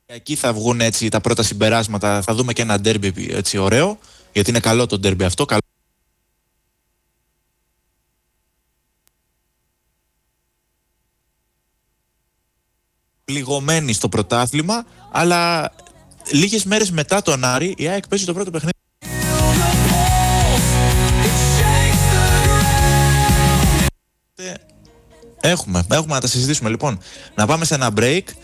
Εκεί θα βγουν έτσι τα πρώτα συμπεράσματα, θα δούμε και ένα ντέρμπι έτσι ωραίο, γιατί είναι καλό το ντέρμπι αυτό. Πληγωμένη στο πρωτάθλημα, αλλά λίγες μέρες μετά τον Άρη η ΑΕΚ παίζει το πρώτο παιχνίδι. Έχουμε να τα συζητήσουμε. Λοιπόν, να πάμε σε ένα break